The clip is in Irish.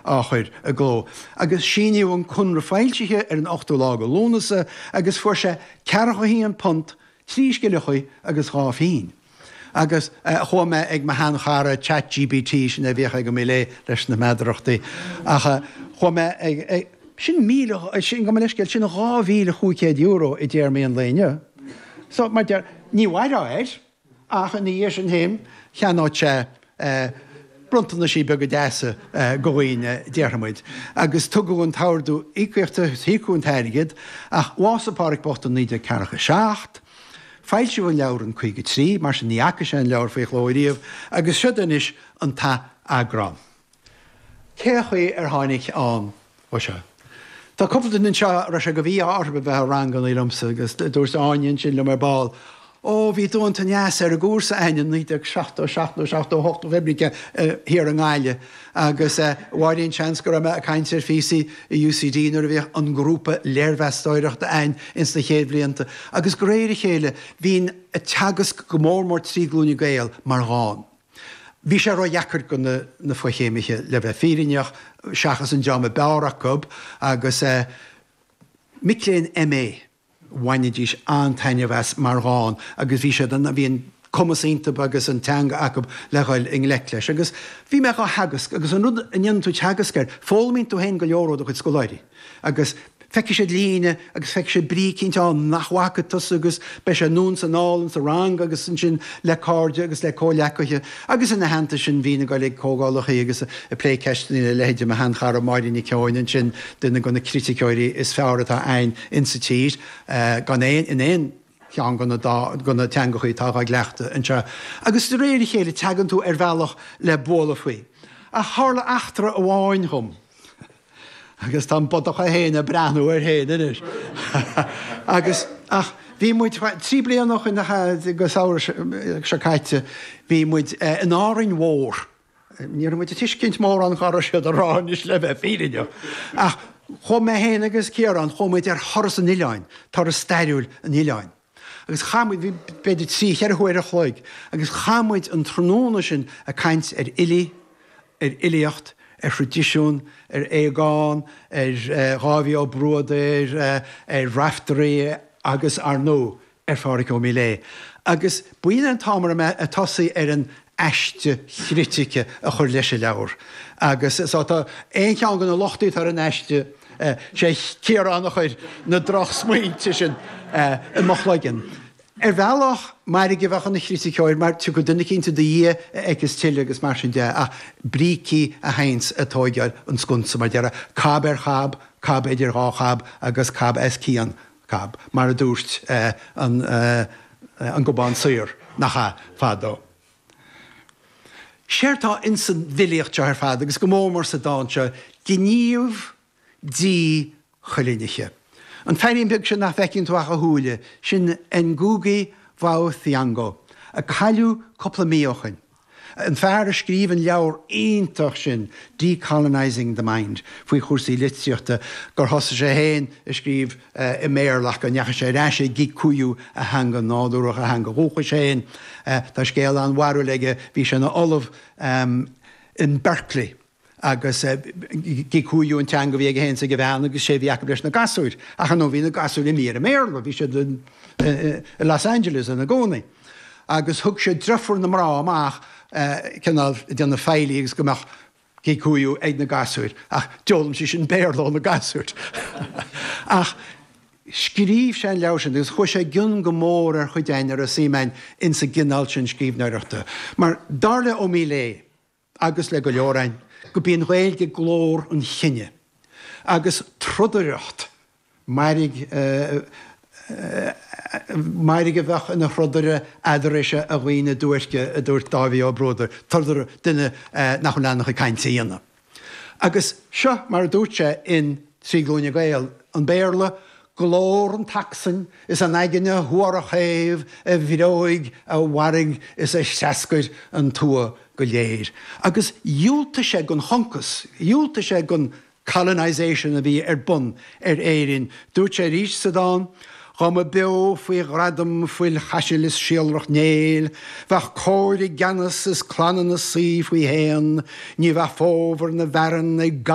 áchuir a gló. Agus síniú an chunra fáiltithe an 8 lá go lónasa agus fuair sé 40 punt, 3 chuí agus 5. Agus chuime ag mehan chara ChatGPT sin a bhíocha go mé leis na meadreachtaí. Chuime ag sin sin go leisceil sin €8,000 i dtéir mé an léine. So mar ní bhaid ach an ní sin héim cheanáid sé bruntanna sí be go déasa gohaoine déarmuid. Agus tugadh an táirú ícuirta hiún teirigid ach bhásapáric bocht an 9:47. Fáilte bhfuil leabhar an 5:3, mar sin níacha sé an leabhar faoi chlóiríomh, agus sidan is an tá agrán. Cé chuí tháinig an se. Tá coppla in seo ra sé go bhí ábe bheith rangan ílamsa agus dúirs áin sin le mar ball. Bhí dúnta neas ar a gúsa aine 9:7 febrige hir an gáile agus bhhaíonn seans go raibh a caiintear físaí i UCD nuair a bhíh an grúpa léirmheastáireachta ain ins na chéad blianta. Agus go réir chéile hín a teagas go mórmór trí glúne gael mar gáin. Bhí sé roi jackart go na foichéimiche le bheith fírineach seachas an John Bearach gob agus Miléon MA bhainedís antaine bheits mar gáin agus bhí sé den a bhíon cumasínta agus an teanga acu leáil in leicleis. Agus bhí me hagus agus an rud aon tú teagasceir fólmín tú hen go leorród a chud scoláirí. Agus feici sé líine agus feici sé brí cinnteán nachhacatas agus be sé nún san álann sa rang agus sin le cáde agus le cóleacaithe agus in na hananta sin bhína go le cógálacha agus a plé ceistení le leidir a hen char maidíní ceáin sin duna gona criticóirí is fearratá ein insatír gan in éon cean gona teangachaí tághaid leachta anseo. Agus de réir chéile teagann tú bhealach le bóla faoi. A hála achtra a bháin thum. Agus tá bodach a héna breanú ar héana is. Agus bhí muid 3 bliain nach in go saoir se caiite, bhí muid an árainn mhór. Ní muid a tuiscint mór an chara siad a ráis le bheith fírineach. Ach chum mé héana agus céaran chumuid ar thoras an ileáin, tar a staiúil an ileáin. Agus chamuid bhí beidir trí chearhuiir a chloig, agus chamuid an tróna sin a caint ar ilí, ar ilíocht, ar tradiisiún, ar éagáin, ar gábhí ó brúd, ar raftarí agus ar nó ar fáric ó mílé. Agus buíon an támar a tosaí ar an eiste chritice a chur leis leabhar. Agus tá éon ceann gan na lochtaí ar an eiste sé céarán chuir na droch smaointe sin i mochleigin. Bhealach mar go bhechan na chríticóir mar tu go duna cinnta de dhé agus tiile agus mar sin de a brící a hains atóigear an scunsa mar deara cab ar chab, cab idir ráchab agus cab cían cab, mar a dúirt an gobán suir nach fádó. Séirtá in san bhilíocht ar fad agus go mómór sa dáse gníomh dí cholineiche. An féiríon beag sin nach fecinn tú a thuúile sin an gúgaí bhá thiango, a caiú coppla míochan. An fear a scríomh an leabhar ionintach sin Decolonizing the Mind, faoi chuirsaí litríochta gur thosa sé héin a scríomh i méarlach go neacha sé reise gicúú a hanga náúach a hanga hócha sé tá scéal an warú leige bhí sin na olamh in Berkeley. Agus gicúú an teanga bhí hén sa go bhheanna agus sé bhíacha leis na gasúir. Achan nó bhí na gasúir i mí méarla, bhí sé Los Angeles in na gcónaí. Agus thug sé drifur na mrá amach cinál déanna féilí agus gomach gicúú ag na gasúir. Ach deolalam sí sin béarlá na gasúirt. Ach scríomh sé an leabhar sin agus chu sé gun go mór ar chuidéinar a símein in sa gcinál sin scríbhnéireachta. Mar darla ó mí lé agus le go leorain go bíon ghaeilge glór an chinne. Agus trudaireacht mairig a bheith in na chrudaire aidiréise a bhaoine dúirce a dúirt Dábhí ó Bróder, tuidir duine nach leanach a caintíana. Agus seo mar a dúirte in trí glúine gael an béarla glór an taxan is an aigeine huair a chéimh a bhíróig a warig is a seascair an tua go léir. Agus dúilta sé gon choncas, dúilta sé gon colonization a bhí ar bun ar éirin. Dúirt sé rís sa dán, chum a beo faoi gradam faoil chaisiil is síalrach néil, bheith cóir i gceannas is clanna na sí faoi héan, ní bheith fómhar na bheran ag